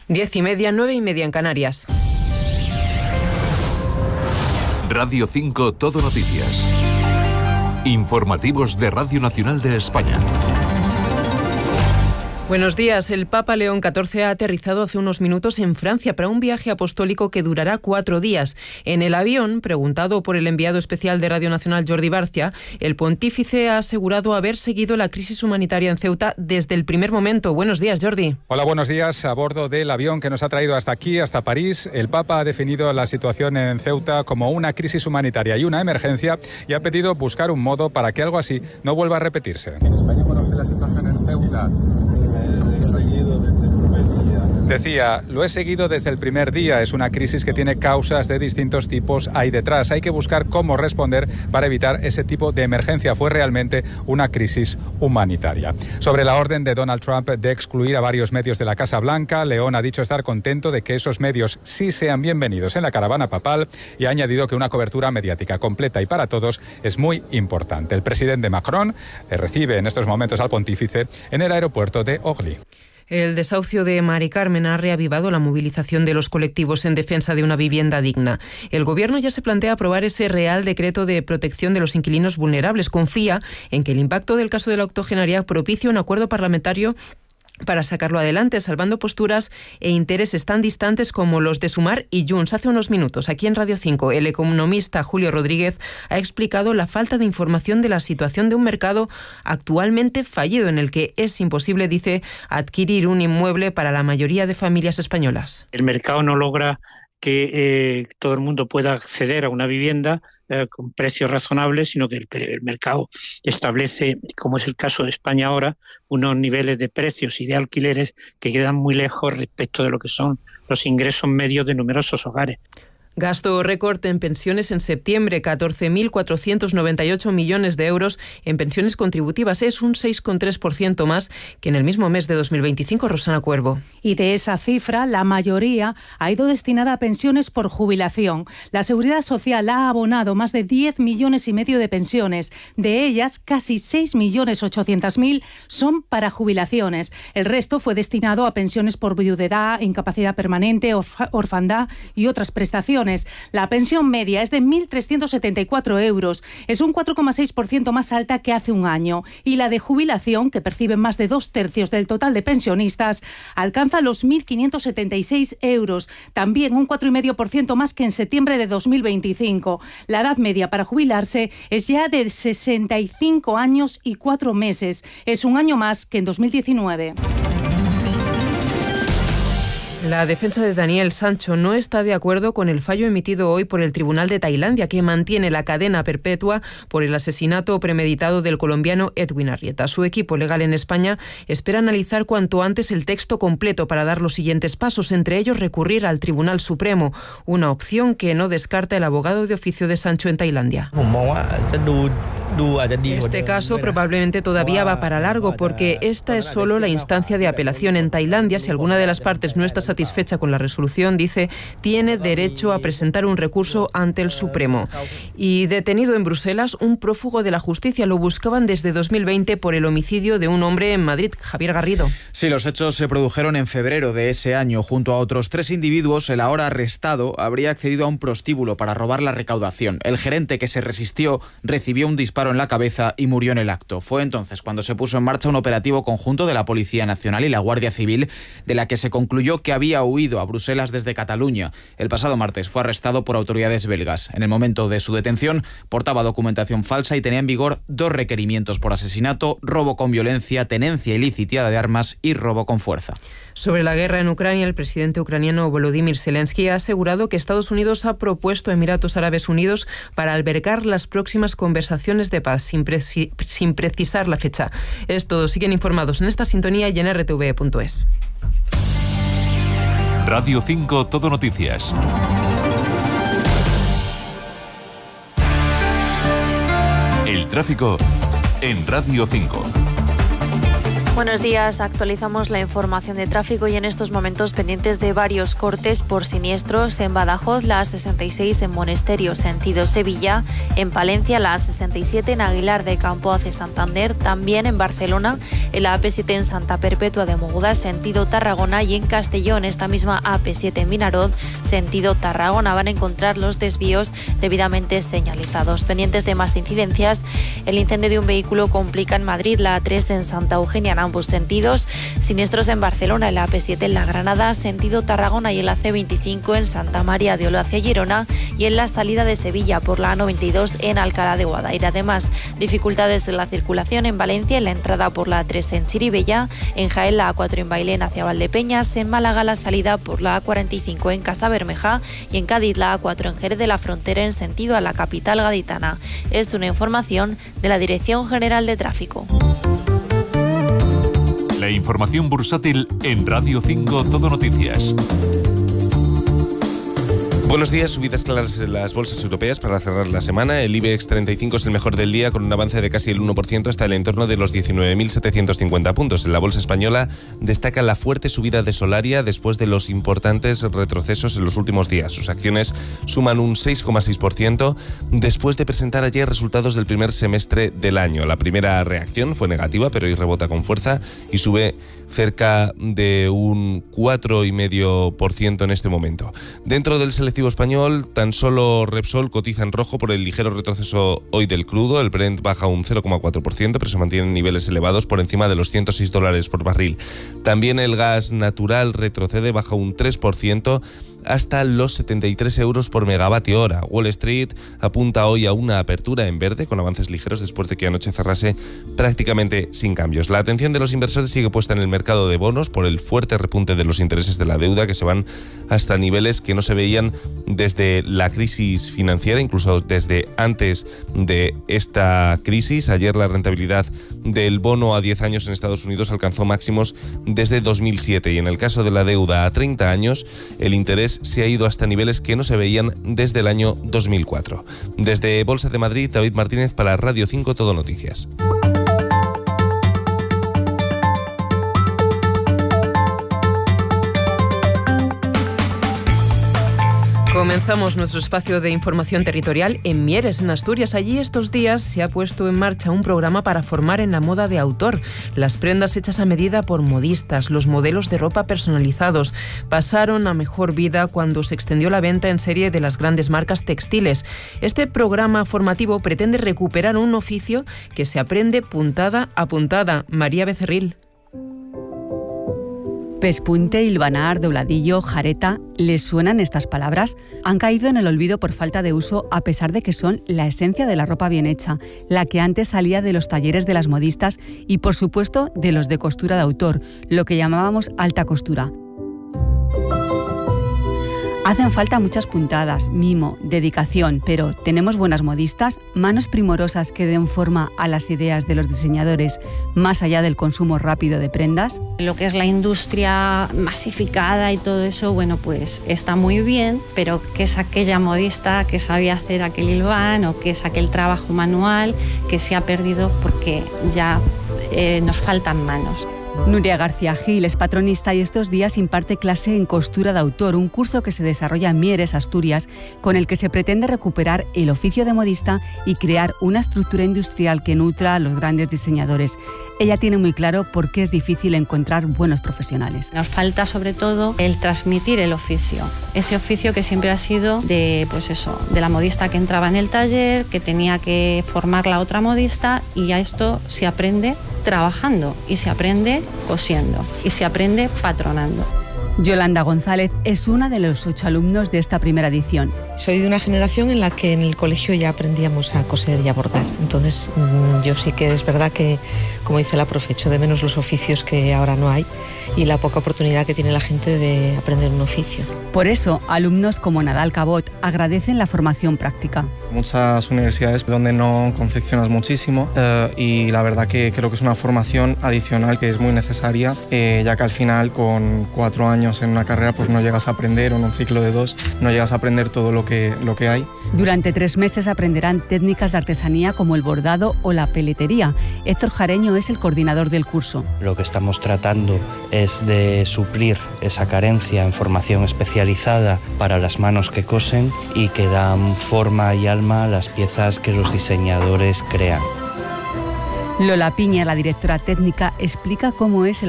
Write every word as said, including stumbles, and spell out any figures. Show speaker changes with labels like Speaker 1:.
Speaker 1: Diez y media, nueve y media en Canarias.
Speaker 2: Radio cinco Todo Noticias. Informativos de Radio Nacional de España.
Speaker 1: Buenos días. El Papa León catorce ha aterrizado hace unos minutos en Francia para un viaje apostólico que durará cuatro días. En el avión, preguntado por el enviado especial de Radio Nacional Jordi Barcia, el pontífice ha asegurado haber seguido la crisis humanitaria en Ceuta desde el primer momento. Buenos días, Jordi.
Speaker 3: Hola, buenos días. A bordo del avión que nos ha traído hasta aquí, hasta París, el Papa ha definido la situación en Ceuta como una crisis humanitaria y una emergencia y ha pedido buscar un modo para que algo así no vuelva a repetirse. En España conoce la situación en Ceuta. Decía, lo he seguido desde el primer día. Es una crisis que tiene causas de distintos tipos ahí detrás. Hay que buscar cómo responder para evitar ese tipo de emergencia. Fue realmente una crisis humanitaria. Sobre la orden de Donald Trump de excluir a varios medios de la Casa Blanca, León ha dicho estar contento de que esos medios sí sean bienvenidos en la caravana papal y ha añadido que una cobertura mediática completa y para todos es muy importante. El presidente Macron recibe en estos momentos al pontífice en el aeropuerto de Orly.
Speaker 1: El desahucio de Mari Carmen ha reavivado la movilización de los colectivos en defensa de una vivienda digna. El Gobierno ya se plantea aprobar ese Real Decreto de protección de los inquilinos vulnerables. Confía en que el impacto del caso de la octogenaria propicie un acuerdo parlamentario para sacarlo adelante, salvando posturas e intereses tan distantes como los de Sumar y Junts. Hace unos minutos, aquí en Radio cinco, el economista Julio Rodríguez ha explicado la falta de información de la situación de un mercado actualmente fallido, en el que es imposible, dice, adquirir un inmueble para la mayoría de familias españolas.
Speaker 4: El mercado no logra que eh, todo el mundo pueda acceder a una vivienda eh, con precios razonables, sino que el, el mercado establece, como es el caso de España ahora, unos niveles de precios y de alquileres que quedan muy lejos respecto de lo que son los ingresos medios de numerosos hogares.
Speaker 1: Gasto récord en pensiones en septiembre, catorce mil cuatrocientos noventa y ocho millones de euros en pensiones contributivas. Es un seis coma tres por ciento más que en el mismo mes de dos mil veinticinco. Rosana Cuervo.
Speaker 5: Y de esa cifra, la mayoría ha ido destinada a pensiones por jubilación. La Seguridad Social ha abonado más de diez millones y medio de pensiones. De ellas, casi seis millones ochocientos mil son para jubilaciones. El resto fue destinado a pensiones por viudedad, incapacidad permanente, orf- orfandad y otras prestaciones. La pensión media es de mil trescientos setenta y cuatro euros. Es un cuatro coma seis por ciento más alta que hace un año. Y la de jubilación, que perciben más de dos tercios del total de pensionistas, alcanza los mil quinientos setenta y seis euros. También un cuatro coma cinco por ciento más que en septiembre de dos mil veinticinco. La edad media para jubilarse es ya de sesenta y cinco años y cuatro meses. Es un año más que en dos mil diecinueve.
Speaker 1: La defensa de Daniel Sancho no está de acuerdo con el fallo emitido hoy por el Tribunal de Tailandia, que mantiene la cadena perpetua por el asesinato premeditado del colombiano Edwin Arrieta. Su equipo legal en España espera analizar cuanto antes el texto completo para dar los siguientes pasos, entre ellos recurrir al Tribunal Supremo, una opción que no descarta el abogado de oficio de Sancho en Tailandia. Este caso probablemente todavía va para largo, porque esta es solo la instancia de apelación en Tailandia. Si alguna de las partes no está satisfecha con la resolución, dice, tiene derecho a presentar un recurso ante el Supremo. Y detenido en Bruselas, un prófugo de la justicia. Lo buscaban desde dos mil veinte por el homicidio de un hombre en Madrid. Javier Garrido.
Speaker 6: Sí, los hechos se produjeron en febrero de ese año. Junto a otros tres individuos, el ahora arrestado habría accedido a un prostíbulo para robar la recaudación. El gerente, que se resistió, recibió un disparo en la cabeza y murió en el acto. Fue entonces cuando se puso en marcha un operativo conjunto de la Policía Nacional y la Guardia Civil, de la que se concluyó que había huido a Bruselas desde Cataluña. El pasado martes fue arrestado por autoridades belgas. En el momento de su detención portaba documentación falsa y tenía en vigor dos requerimientos por asesinato, robo con violencia, tenencia ilícita de armas y robo con fuerza.
Speaker 1: Sobre la guerra en Ucrania, el presidente ucraniano Volodymyr Zelensky ha asegurado que Estados Unidos ha propuesto a Emiratos Árabes Unidos para albergar las próximas conversaciones de paz, sin, preci- sin precisar la fecha. Es todo. Siguen informados en esta sintonía y en r t v punto es.
Speaker 2: Radio cinco Todo Noticias. El tráfico en Radio cinco.
Speaker 7: Buenos días, actualizamos la información de tráfico y en estos momentos pendientes de varios cortes por siniestros en Badajoz, la A sesenta y seis en Monesterio, sentido Sevilla, en Palencia, la A sesenta y siete en Aguilar de Campo hacia Santander, también en Barcelona, en la A P siete en Santa Perpetua de Mogoda, sentido Tarragona, y en Castellón, esta misma A P siete en Vinaroz, sentido Tarragona. Van a encontrar los desvíos debidamente señalizados. Pendientes de más incidencias, el incendio de un vehículo complica en Madrid, la A tres en Santa Eugenia en ambos sentidos, siniestros en Barcelona, en la A P siete en La Granada, sentido Tarragona, y en la C veinticinco en Santa María de Olo hacia Girona, y en la salida de Sevilla por la A noventa y dos en Alcalá de Guadaira. Además, dificultades en la circulación en Valencia, en la entrada por la A tres en Chirivella, en Jaén la A cuatro en Bailén hacia Valdepeñas, en Málaga la salida por la A cuarenta y cinco en Casa Bermeja, y en Cádiz la A cuatro en Jerez de la Frontera en sentido a la capital gaditana. Es una información de la Dirección General de Tráfico.
Speaker 2: La información bursátil en Radio cinco Todo Noticias.
Speaker 8: Buenos días, subidas claras en las bolsas europeas para cerrar la semana. El IBEX treinta y cinco es el mejor del día, con un avance de casi el uno por ciento hasta el entorno de los diecinueve mil setecientos cincuenta puntos. En la bolsa española destaca la fuerte subida de Solaria después de los importantes retrocesos en los últimos días. Sus acciones suman un seis coma seis por ciento después de presentar ayer resultados del primer semestre del año. La primera reacción fue negativa, pero hoy rebota con fuerza y sube cerca de un cuatro coma cinco por ciento en este momento. Dentro del selectivo español, tan solo Repsol cotiza en rojo por el ligero retroceso hoy del crudo. El Brent baja un cero coma cuatro por ciento, pero se mantienen niveles elevados por encima de los ciento seis dólares por barril. También el gas natural retrocede, baja un tres por ciento hasta los setenta y tres euros por megavatio hora. Wall Street apunta hoy a una apertura en verde con avances ligeros después de que anoche cerrase prácticamente sin cambios. La atención de los inversores sigue puesta en el mercado de bonos por el fuerte repunte de los intereses de la deuda, que se van hasta niveles que no se veían desde la crisis financiera, incluso desde antes de esta crisis. Ayer la rentabilidad del bono a diez años en Estados Unidos alcanzó máximos desde dos mil siete, y en el caso de la deuda a treinta años el interés se ha ido hasta niveles que no se veían desde el año dos mil cuatro. Desde Bolsa de Madrid, David Martínez para Radio cinco Todo Noticias.
Speaker 1: Comenzamos nuestro espacio de información territorial en Mieres, en Asturias. Allí estos días se ha puesto en marcha un programa para formar en la moda de autor. Las prendas hechas a medida por modistas, los modelos de ropa personalizados, pasaron a mejor vida cuando se extendió la venta en serie de las grandes marcas textiles. Este programa formativo pretende recuperar un oficio que se aprende puntada a puntada. María Becerril.
Speaker 9: Pespunte, hilvanar, dobladillo, jareta, ¿les suenan estas palabras? Han caído en el olvido por falta de uso, a pesar de que son la esencia de la ropa bien hecha, la que antes salía de los talleres de las modistas y, por supuesto, de los de costura de autor, lo que llamábamos alta costura. Hacen falta muchas puntadas, mimo, dedicación, pero ¿tenemos buenas modistas? ¿Manos primorosas que den forma a las ideas de los diseñadores más allá del consumo rápido de prendas?
Speaker 10: Lo que es la industria masificada y todo eso, bueno, pues está muy bien, pero ¿qué es aquella modista que sabía hacer aquel hilván o qué es aquel trabajo manual que se ha perdido porque ya eh, nos faltan manos?
Speaker 9: Nuria García Gil es patronista y estos días imparte clase en costura de autor, un curso que se desarrolla en Mieres, Asturias, con el que se pretende recuperar el oficio de modista y crear una estructura industrial que nutra a los grandes diseñadores. Ella tiene muy claro por qué es difícil encontrar buenos profesionales.
Speaker 10: Nos falta sobre todo el transmitir el oficio, ese oficio que siempre ha sido de, pues eso, de la modista que entraba en el taller, que tenía que formar la otra modista, y a esto se aprende trabajando y se aprende cosiendo y se aprende patronando.
Speaker 9: Yolanda González es una de los ocho alumnos de esta primera edición.
Speaker 11: Soy de una generación en la que en el colegio ya aprendíamos a coser y a bordar. Entonces yo sí que es verdad que, como dice la profe, echo de menos los oficios que ahora no hay y la poca oportunidad que tiene la gente de aprender un oficio.
Speaker 9: Por eso, alumnos como Nadal Cabot agradecen la formación práctica.
Speaker 12: Muchas universidades donde no confeccionas muchísimo eh, y la verdad que creo que es una formación adicional que es muy necesaria, eh, ya que al final con cuatro años en una carrera pues no llegas a aprender, o en un ciclo de dos no llegas a aprender todo lo que, lo que hay.
Speaker 9: Durante tres meses aprenderán técnicas de artesanía como el bordado o la peletería. Héctor Jareño es el coordinador del curso.
Speaker 13: Lo que estamos tratando es de suplir esa carencia en formación especializada para las manos que cosen y que dan forma y alma a las piezas que los diseñadores crean.
Speaker 9: Lola Piña, la directora técnica, explica cómo es el